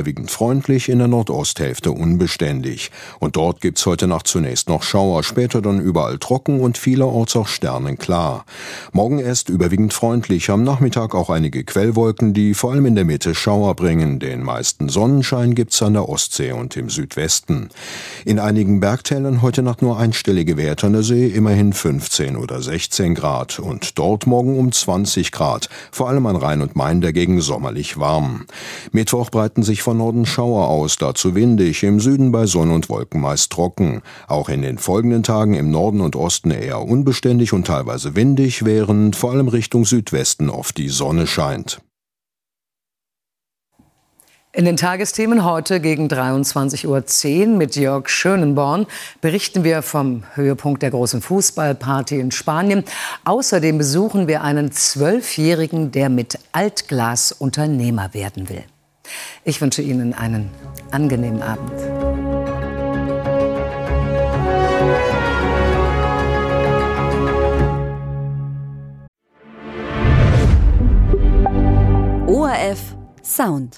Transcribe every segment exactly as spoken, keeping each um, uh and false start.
überwiegend freundlich, in der Nordosthälfte unbeständig. Und dort gibt's heute Nacht zunächst noch Schauer, später dann überall trocken und vielerorts auch sternenklar. Morgen erst überwiegend freundlich, am Nachmittag auch einige Quellwolken, die vor allem in der Mitte Schauer bringen. Den meisten Sonnenschein gibt's an der Ostsee und im Südwesten. In einigen Bergtälern heute Nacht nur einstellige Werte, an der See immerhin fünfzehn oder sechzehn Grad und dort morgen um zwanzig Grad, vor allem an Rhein und Main dagegen sommerlich warm. Mittwoch breiten sich von Norden Schauer aus, dazu windig, im Süden bei Sonne und Wolken meist trocken. Auch in den folgenden Tagen im Norden und Osten eher unbeständig und teilweise windig, während vor allem Richtung Südwesten oft die Sonne scheint. In den Tagesthemen heute gegen dreiundzwanzig Uhr zehn mit Jörg Schönenborn berichten wir vom Höhepunkt der großen Fußballparty in Spanien. Außerdem besuchen wir einen Zwölfjährigen, der mit Altglas Unternehmer werden will. Ich wünsche Ihnen einen angenehmen Abend. O R F Sound.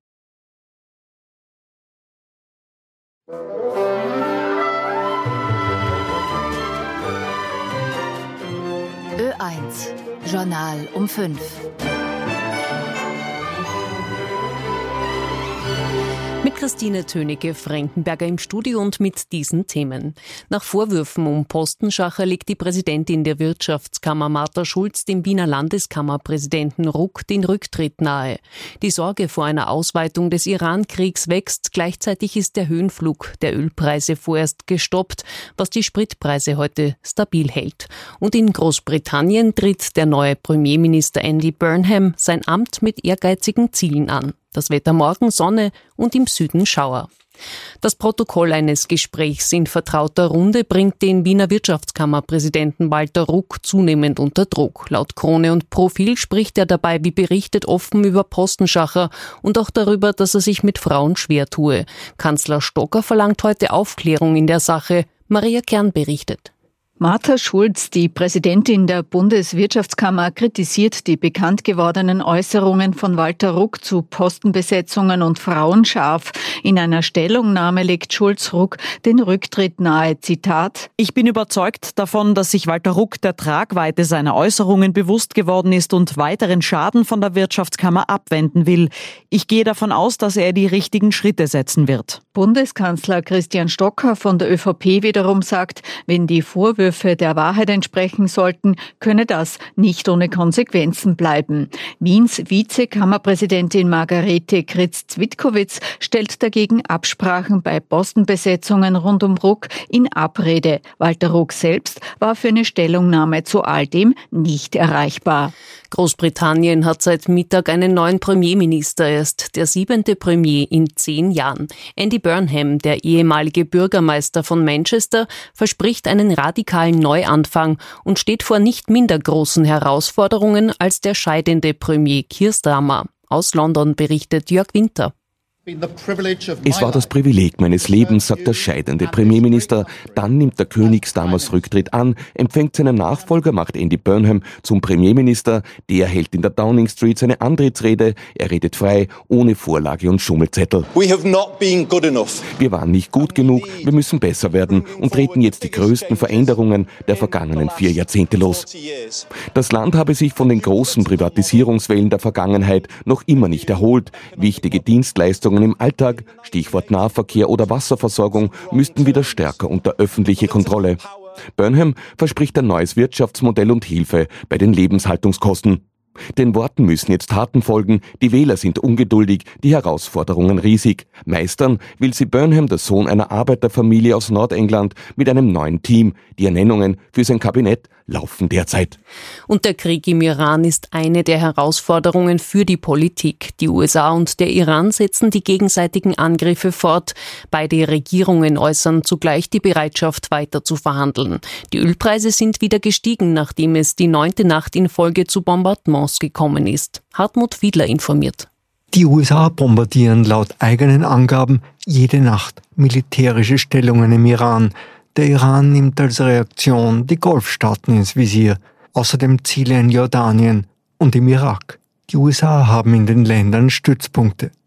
Ö eins, Journal um fünf. Mit Christine Tönecke-Frankenberger im Studio und mit diesen Themen. Nach Vorwürfen um Postenschacher legt die Präsidentin der Wirtschaftskammer Martha Schulz dem Wiener Landeskammerpräsidenten Ruck den Rücktritt nahe. Die Sorge vor einer Ausweitung des Iran-Kriegs wächst. Gleichzeitig ist der Höhenflug der Ölpreise vorerst gestoppt, was die Spritpreise heute stabil hält. Und in Großbritannien tritt der neue Premierminister Andy Burnham sein Amt mit ehrgeizigen Zielen an. Das Wetter morgen Sonne und im Süden Schauer. Das Protokoll eines Gesprächs in vertrauter Runde bringt den Wiener Wirtschaftskammerpräsidenten Walter Ruck zunehmend unter Druck. Laut Krone und Profil spricht er dabei, wie berichtet, offen über Postenschacher und auch darüber, dass er sich mit Frauen schwer tue. Kanzler Stocker verlangt heute Aufklärung in der Sache. Maria Kern berichtet. Martha Schulz, die Präsidentin der Bundeswirtschaftskammer, kritisiert die bekannt gewordenen Äußerungen von Walter Ruck zu Postenbesetzungen und Frauen scharf. In einer Stellungnahme legt Schulz Ruck den Rücktritt nahe. Zitat: Ich bin überzeugt davon, dass sich Walter Ruck der Tragweite seiner Äußerungen bewusst geworden ist und weiteren Schaden von der Wirtschaftskammer abwenden will. Ich gehe davon aus, dass er die richtigen Schritte setzen wird. Bundeskanzler Christian Stocker von der ÖVP wiederum sagt, wenn die Vorwürfe der Wahrheit entsprechen sollten, könne das nicht ohne Konsequenzen bleiben. Wiens Vizekammerpräsidentin Margarete Kritz-Zwitkowitz stellt dagegen Absprachen bei Postenbesetzungen rund um Ruck in Abrede. Walter Ruck selbst war für eine Stellungnahme zu all dem nicht erreichbar. Großbritannien hat seit Mittag einen neuen Premierminister. Er ist der siebente Premier in zehn Jahren. Andy Burnham, der ehemalige Bürgermeister von Manchester, verspricht einen radikalen Neuanfang und steht vor nicht minder großen Herausforderungen als der scheidende Premier Keir Starmer. Aus London berichtet Jörg Winter. Es war das Privileg meines Lebens, sagt der scheidende Premierminister. Dann nimmt der König Starmers Rücktritt an, empfängt seinen Nachfolger, macht Andy Burnham zum Premierminister. Der hält in der Downing Street seine Antrittsrede. Er redet frei, ohne Vorlage und Schummelzettel. Wir waren nicht gut genug, wir müssen besser werden und treten jetzt die größten Veränderungen der vergangenen vier Jahrzehnte los. Das Land habe sich von den großen Privatisierungswellen der Vergangenheit noch immer nicht erholt. Wichtige Dienstleistungen im Alltag, Stichwort Nahverkehr oder Wasserversorgung, müssten wieder stärker unter öffentliche Kontrolle. Burnham verspricht ein neues Wirtschaftsmodell und Hilfe bei den Lebenshaltungskosten. Den Worten müssen jetzt Taten folgen, die Wähler sind ungeduldig, die Herausforderungen riesig. Meistern will sie Burnham, der Sohn einer Arbeiterfamilie aus Nordengland, mit einem neuen Team. Die Ernennungen für sein Kabinett laufen derzeit. Und der Krieg im Iran ist eine der Herausforderungen für die Politik. Die U S A und der Iran setzen die gegenseitigen Angriffe fort. Beide Regierungen äußern zugleich die Bereitschaft, weiter zu verhandeln. Die Ölpreise sind wieder gestiegen, nachdem es die neunte Nacht in Folge zu Bombardements gekommen ist. Hartmut Fiedler informiert. Die U S A bombardieren laut eigenen Angaben jede Nacht militärische Stellungen im Iran. Der Iran nimmt als Reaktion die Golfstaaten ins Visier, außerdem Ziele in Jordanien und im Irak. Die U S A haben in den Ländern Stützpunkte.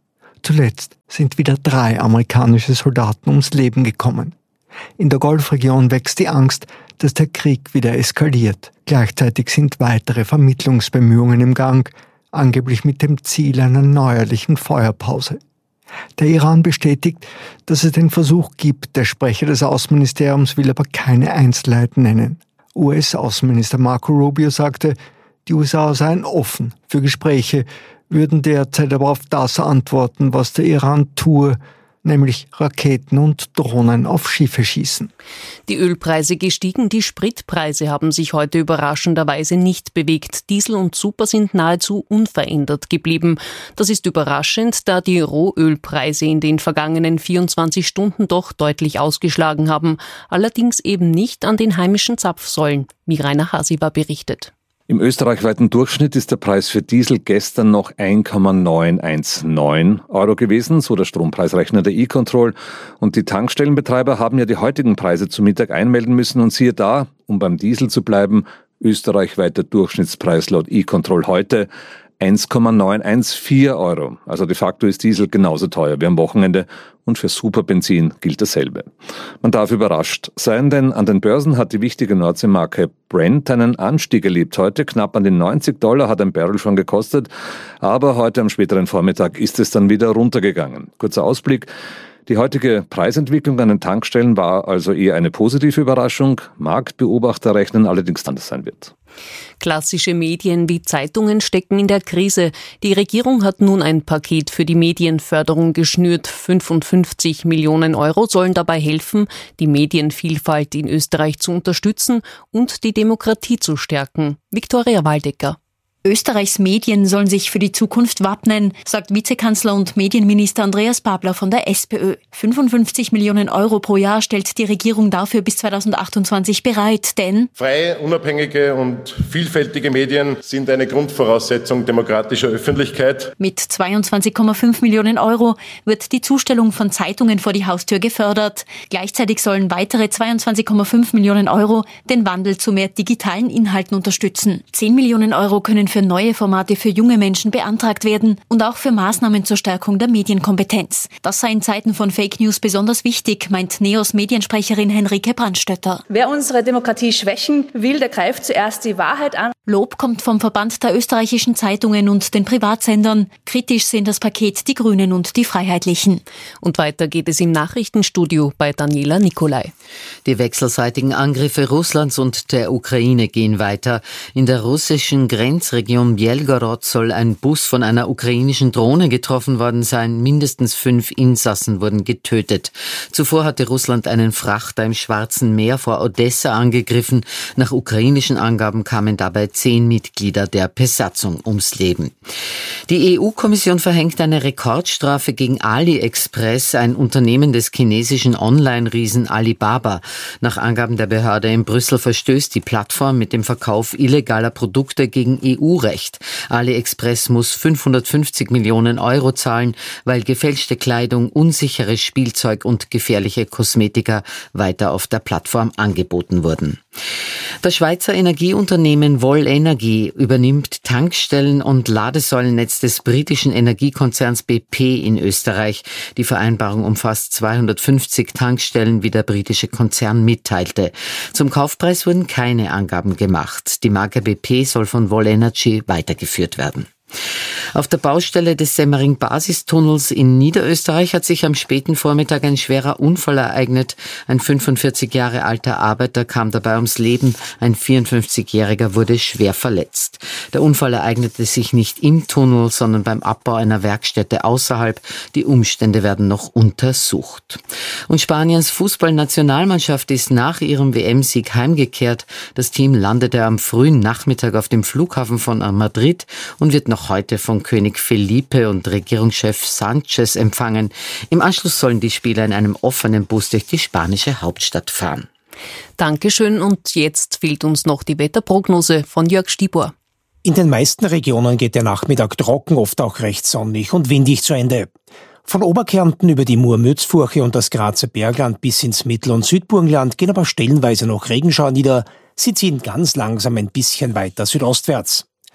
zuletzt sind wieder drei amerikanische Soldaten ums Leben gekommen. In der Golfregion wächst die Angst, dass der Krieg wieder eskaliert. Gleichzeitig sind weitere Vermittlungsbemühungen im Gang, angeblich mit dem Ziel einer neuerlichen Feuerpause. Der Iran bestätigt, dass es den Versuch gibt, der Sprecher des Außenministeriums will aber keine Einzelheiten nennen. U S-Außenminister Marco Rubio sagte, die U S A seien offen für Gespräche, würden derzeit aber auf das antworten, was der Iran tue, nämlich Raketen und Drohnen auf Schiffe schießen. Die Ölpreise gestiegen, die Spritpreise haben sich heute überraschenderweise nicht bewegt. Diesel und Super sind nahezu unverändert geblieben. Das ist überraschend, da die Rohölpreise in den vergangenen vierundzwanzig Stunden doch deutlich ausgeschlagen haben. Allerdings eben nicht an den heimischen Zapfsäulen, wie Rainer Hasiber berichtet. Im österreichweiten Durchschnitt ist der Preis für Diesel gestern noch ein Komma neun eins neun Euro gewesen, so der Strompreisrechner der E-Control. Und die Tankstellenbetreiber haben ja die heutigen Preise zu Mittag einmelden müssen. Und siehe da, um beim Diesel zu bleiben, österreichweiter Durchschnittspreis laut E-Control heute eins Komma neun eins vier Euro. Also de facto ist Diesel genauso teuer wie am Wochenende und für Superbenzin gilt dasselbe. Man darf überrascht sein, denn an den Börsen hat die wichtige Nordseemarke Brent einen Anstieg erlebt. Heute knapp an den neunzig Dollar hat ein Barrel schon gekostet, aber heute am späteren Vormittag ist es dann wieder runtergegangen. Kurzer Ausblick. Die heutige Preisentwicklung an den Tankstellen war also eher eine positive Überraschung. Marktbeobachter rechnen allerdings anders sein wird. Klassische Medien wie Zeitungen stecken in der Krise. Die Regierung hat nun ein Paket für die Medienförderung geschnürt. fünfundfünfzig Millionen Euro sollen dabei helfen, die Medienvielfalt in Österreich zu unterstützen und die Demokratie zu stärken. Viktoria Waldecker. Österreichs Medien sollen sich für die Zukunft wappnen, sagt Vizekanzler und Medienminister Andreas Babler von der SPÖ. fünfundfünfzig Millionen Euro pro Jahr stellt die Regierung dafür bis zweitausendachtundzwanzig bereit, denn freie, unabhängige und vielfältige Medien sind eine Grundvoraussetzung demokratischer Öffentlichkeit. Mit zweiundzwanzig Komma fünf Millionen Euro wird die Zustellung von Zeitungen vor die Haustür gefördert. Gleichzeitig sollen weitere zweiundzwanzig Komma fünf Millionen Euro den Wandel zu mehr digitalen Inhalten unterstützen. zehn Millionen Euro können für neue Formate für junge Menschen beantragt werden und auch für Maßnahmen zur Stärkung der Medienkompetenz. Das sei in Zeiten von Fake News besonders wichtig, meint NEOS Mediensprecherin Henrike Brandstötter. Wer unsere Demokratie schwächen will, der greift zuerst die Wahrheit an. Lob kommt vom Verband der österreichischen Zeitungen und den Privatsendern. Kritisch sehen das Paket die Grünen und die Freiheitlichen. Und weiter geht es im Nachrichtenstudio bei Daniela Nicolai. Die wechselseitigen Angriffe Russlands und der Ukraine gehen weiter. In der russischen Grenzregion Belgorod soll ein Bus von einer ukrainischen Drohne getroffen worden sein. Mindestens fünf Insassen wurden getötet. Zuvor hatte Russland einen Frachter im Schwarzen Meer vor Odessa angegriffen. Nach ukrainischen Angaben kamen dabei zehn Mitglieder der Besatzung ums Leben. Die E U-Kommission verhängt eine Rekordstrafe gegen AliExpress, ein Unternehmen des chinesischen Online-Riesen Alibaba. Nach Angaben der Behörde in Brüssel verstößt die Plattform mit dem Verkauf illegaler Produkte gegen E U-Recht. AliExpress muss fünfhundertfünfzig Millionen Euro zahlen, weil gefälschte Kleidung, unsicheres Spielzeug und gefährliche Kosmetika weiter auf der Plattform angeboten wurden. Das Schweizer Energieunternehmen Vollenergie übernimmt Tankstellen und Ladesäulennetz des britischen Energiekonzerns B P in Österreich. Die Vereinbarung umfasst zweihundertfünfzig Tankstellen, wie der britische Konzern mitteilte. Zum Kaufpreis wurden keine Angaben gemacht. Die Marke B P soll von Vollenergy weitergeführt werden. Auf der Baustelle des Semmering-Basistunnels in Niederösterreich hat sich am späten Vormittag ein schwerer Unfall ereignet. Ein fünfundvierzig Jahre alter Arbeiter kam dabei ums Leben. Ein vierundfünfzigjähriger wurde schwer verletzt. Der Unfall ereignete sich nicht im Tunnel, sondern beim Abbau einer Werkstätte außerhalb. Die Umstände werden noch untersucht. Und Spaniens Fußballnationalmannschaft ist nach ihrem W M-Sieg heimgekehrt. Das Team landete am frühen Nachmittag auf dem Flughafen von Madrid und wird noch heute von König Felipe und Regierungschef Sanchez empfangen. Im Anschluss sollen die Spieler in einem offenen Bus durch die spanische Hauptstadt fahren. Dankeschön, und jetzt fehlt uns noch die Wetterprognose von Jörg Stibor. In den meisten Regionen geht der Nachmittag trocken, oft auch recht sonnig und windig zu Ende. Von Oberkärnten über die Mur-Mürzfurche und das Grazer Bergland bis ins Mittel- und Südburgenland gehen aber stellenweise noch Regenschauer nieder. Sie ziehen ganz langsam ein bisschen weiter südostwärts.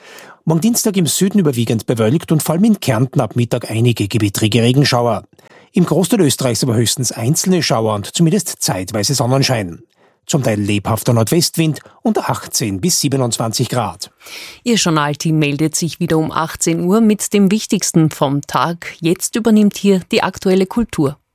Morgen Dienstag im Süden überwiegend bewölkt und vor allem in Kärnten ab Mittag einige gewittrige Regenschauer. Im Großteil Österreichs aber höchstens einzelne Schauer und zumindest zeitweise Sonnenschein. Zum Teil lebhafter Nordwestwind und achtzehn bis siebenundzwanzig Grad. Ihr Journalteam meldet sich wieder um achtzehn Uhr mit dem Wichtigsten vom Tag. Jetzt übernimmt hier die aktuelle Kultur.